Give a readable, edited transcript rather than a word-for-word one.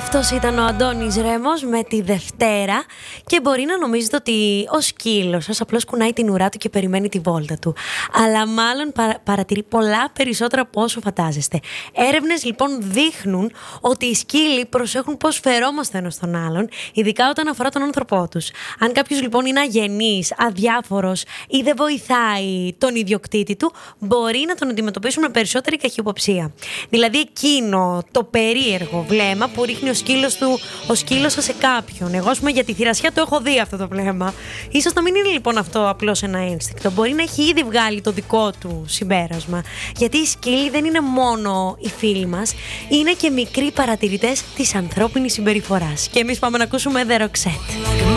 Αυτός ήταν ο Αντώνης Ρέμος με τη Δευτέρα και μπορεί να νομίζετε ότι ο σκύλος σας απλώς κουνάει την ουρά του και περιμένει τη βόλτα του. Αλλά μάλλον παρατηρεί πολλά περισσότερα από όσο φαντάζεστε. Έρευνες λοιπόν δείχνουν ότι οι σκύλοι προσέχουν πώς φερόμαστε ένας τον άλλον, ειδικά όταν αφορά τον άνθρωπό τους. Αν κάποιος λοιπόν είναι αγενής, αδιάφορος ή δεν βοηθάει τον ιδιοκτήτη του, μπορεί να τον αντιμετωπίσουν με περισσότερη καχυποψία. Δηλαδή εκείνο το περίεργο βλέμμα που ρίχνει ο σκύλος σας σε κάποιον. Εγώ, ας πούμε, για τη θηρασιά το έχω δει αυτό το βλέμμα. Ίσως να μην είναι λοιπόν αυτό απλώς ένα ένστικτο. Μπορεί να έχει ήδη βγάλει το δικό του συμπέρασμα. Γιατί οι σκύλοι δεν είναι μόνο οι φίλοι μας, είναι και μικροί παρατηρητές της ανθρώπινης συμπεριφοράς. Και εμείς πάμε να ακούσουμε The Roxette.